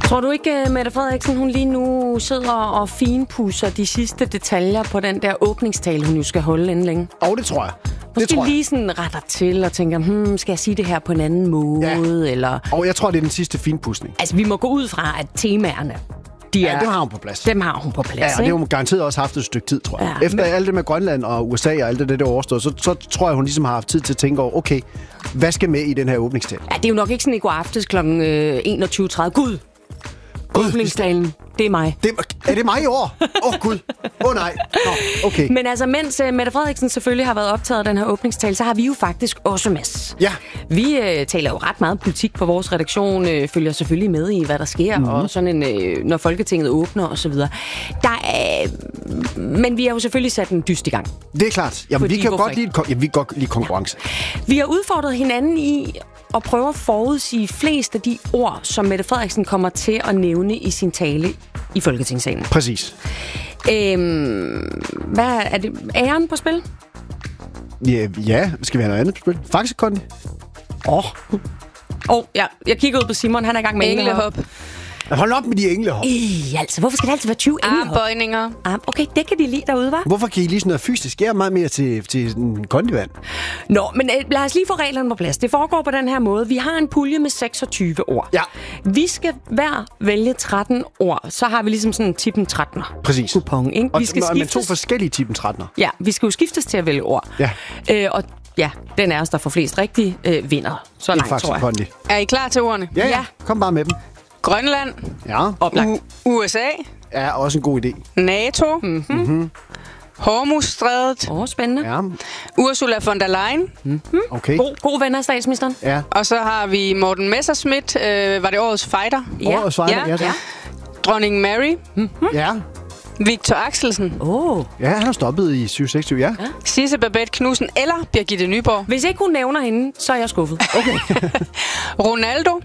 Tror du ikke, Mette Frederiksen, hun lige nu sidder og finpudser de sidste detaljer på den der åbningstale, hun jo skal holde inden længe? Det tror jeg. Måske lige sådan retter til og tænker, skal jeg sige det her på en anden måde? Ja. Eller... Og jeg tror, det er den sidste finpudsning. Altså, vi må gå ud fra, at temaerne... dem har hun på plads. Dem har hun på plads, ja, og det har hun garanteret også haft et stykke tid, tror jeg. Ja, efter alt det med Grønland og USA og alt det der overstået, så tror jeg, hun ligesom har haft tid til at tænke over, okay, hvad skal med i den her åbningstale? Ja, det er jo nok ikke sådan i går aftes kl. 21.30. Gud! Åbningstalen, det er mig. Er det mig i år? Gud. Nej. Okay. Men altså, mens Mette Frederiksen selvfølgelig har været optaget af den her åbningstale, så har vi jo faktisk også Mads. Ja. Vi taler jo ret meget politik på vores redaktion, følger selvfølgelig med i, hvad der sker, og sådan når Folketinget åbner og så videre. Men vi har jo selvfølgelig sat en dyst i gang. Det er klart. Jamen, vi kan jo godt lide konkurrence. Vi har udfordret hinanden i at prøve at forudsige flest af de ord, som Mette Frederiksen kommer til at nævne i sin tale i Folketingssalen. Præcis. Hvad er det? Æren på spil? Ja. Skal vi have noget andet på spil? Faktisk, Kondi. Jeg kigger ud på Simon. Han er i gang med englehop. Hold op med de englehop. Altså, hvorfor skal det altid være 20 englehop? Armbøjninger. Okay, det kan de lide derude, hva'? Hvorfor kan I lige sådan noget fysisk? Jeg er meget mere til en kondivand. Nå, men lad os lige få reglerne på plads. Det foregår på den her måde. Vi har en pulje med 26 ord. Ja. Vi skal hver vælge 13 ord. Så har vi ligesom sådan en tippen 13'er. Præcis. Kupon, ikke? Vi skal skiftes. Med 2 forskellige tippen 13'er. Ja, vi skal jo skiftes til at vælge ord. Ja. Og ja, den af os, der får flest rigtige, vinder. Så langt, tror jeg. Kondi. Er I klar til ordene? Ja. Kom bare med dem. Grønland. Ja. Oplagt. USA. Er også en god idé. NATO. Hormuzstrædet. Spændende. Ja. Ursula von der Leyen. Okay. God ven af statsministeren. Ja. Og så har vi Morten Messerschmidt. Var det årets fighter? Ja. Årets fighter, ja. Dronning Mary. Ja. Victor Axelsen. Ja, han har stoppet i 726, ja. Sisse Babette Knudsen eller Birgitte Nyborg. Hvis ikke hun nævner hende, så er jeg skuffet. Okay. Ronaldo.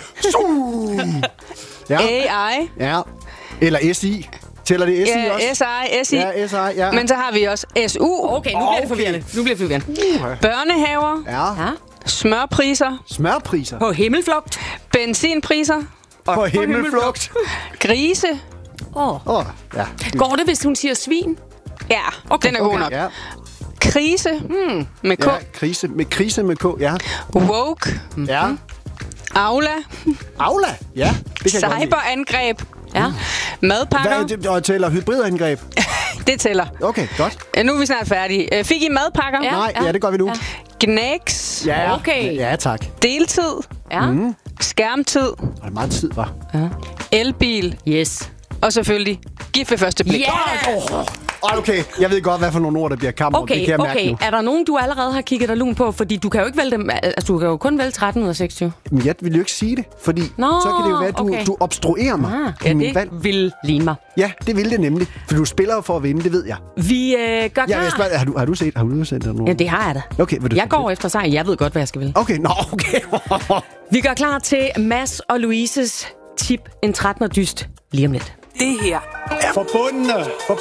Ja. AI. Ja. Eller SI. Tæller det SI også? SI. Ja, SI, ja. Men så har vi også SU. Okay, nu bliver det forvirrende. Børnehaver. Ja. Smørpriser. Smørpriser. På himmelflugt. Benzinpriser. På himmelflugt. Grise. Ja. Går det, hvis hun siger svin? Ja, okay, den er god nok. Ja. Krise. Med K. Ja, krise med K, ja. Woke. Ja. Aula. Aula, ja. Det kan cyberangreb. Ja. Madpakker. Og tæller hybridangreb. Det tæller. Okay, godt. Nu er vi snart færdige. Fik I madpakker? Nej, det gør vi nu. Ja. Gnæks. Ja, okay. Ja, tak. Deltid. Ja. Skærmtid. Og det er meget tid, var. Ja. Elbil. Yes. Og selvfølgelig gift ved første blik. Okay, jeg ved godt, hvad for nogle ord, der bliver kammer. Okay, det kan jeg mærke nu. Er der nogen, du allerede har kigget dig lun på? Fordi du kan jo ikke vælge dem. Altså, du kan jo kun vælge 13 ud af 26. Men jeg vil jo ikke sige det, fordi så kan det jo være, at du obstruerer mig i min valg. Vil ligne mig. Ja, det vil det nemlig. For du spiller jo for at vinde, det ved jeg. Vi gør klar. Ja, jeg spørger, har du set nogen? Ja, det har jeg da. Okay, jeg går efter sig. Jeg ved godt, hvad jeg skal vælge. Okay, okay. Vi gør klar til Mads og Louises tip en 13'er dyst lige om lidt. Det her er forbundne